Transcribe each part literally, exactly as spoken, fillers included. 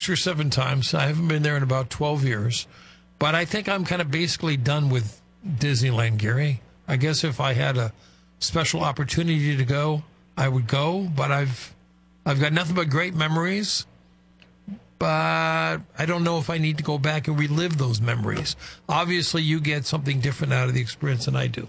or seven times. I haven't been there in about twelve years. But I think I'm kind of basically done with Disneyland, Gary. I guess if I had a special opportunity to go, I would go. But I've I've got nothing but great memories. But I don't know if I need to go back and relive those memories. Obviously, you get something different out of the experience than I do.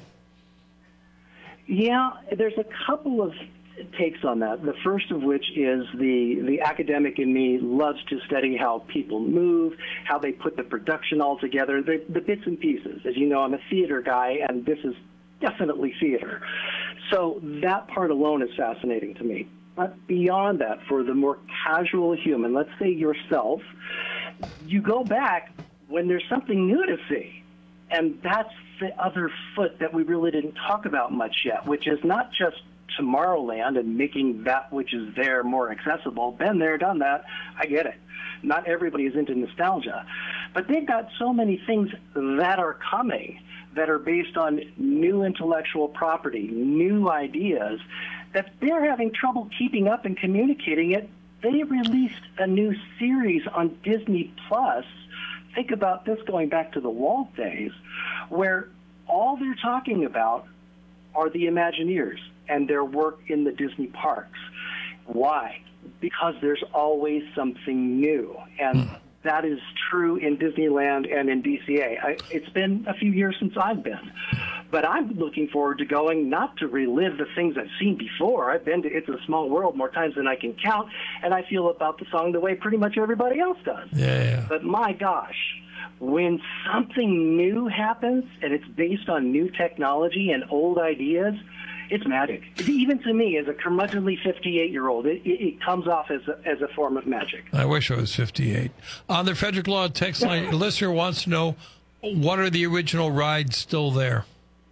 Yeah, there's a couple of takes on that. The first of which is the, the academic in me loves to study how people move, how they put the production all together, the, the bits and pieces. As you know, I'm a theater guy, and this is definitely theater. So that part alone is fascinating to me. But beyond that, for the more casual human, let's say yourself, you go back when there's something new to see. And that's the other foot that we really didn't talk about much yet, which is not just Tomorrowland and making that which is there more accessible. Been there, done that. I get it. Not everybody is into nostalgia. But they've got so many things that are coming that are based on new intellectual property, new ideas, that they're having trouble keeping up and communicating it. They released a new series on Disney Plus. Think about this going back to the Walt days, where all they're talking about are the Imagineers and their work in the Disney parks. Why? Because there's always something new. And mm. that is true in Disneyland and in D C A. I, it's been a few years since I've been. But I'm looking forward to going, not to relive the things I've seen before. I've been to It's a Small World more times than I can count, and I feel about the song the way pretty much everybody else does. Yeah, yeah. But my gosh, when something new happens and it's based on new technology and old ideas, it's magic. Even to me, as a curmudgeonly fifty-eight-year-old, it, it, it comes off as a, as a form of magic. I wish I was fifty-eight. On the Frederick Law text line, a listener wants to know, what are the original rides still there?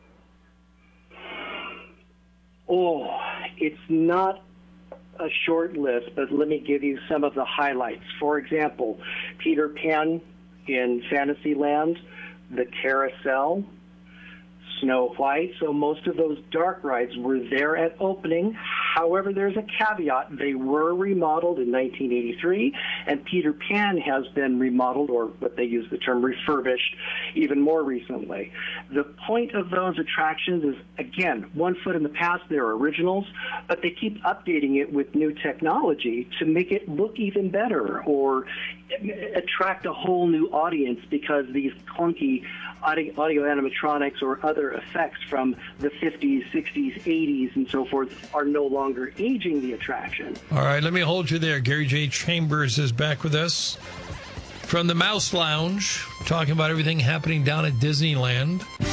Oh, it's not a short list, but let me give you some of the highlights. For example, Peter Pan in Fantasyland, the Carousel, Snow White. So most of those dark rides were there at opening. However, there's a caveat. They were remodeled in nineteen eighty-three, and Peter Pan has been remodeled, or what they use the term refurbished, even more recently. The point of those attractions is, again, one foot in the past, they're originals, but they keep updating it with new technology to make it look even better or attract a whole new audience, because these clunky audio, audio animatronics or other effects from the fifties, sixties, eighties, and so forth are no longer aging the attraction. All right, let me hold you there. Gary J. Chambers is back with us from the Mouse Lounge, talking about everything happening down at Disneyland.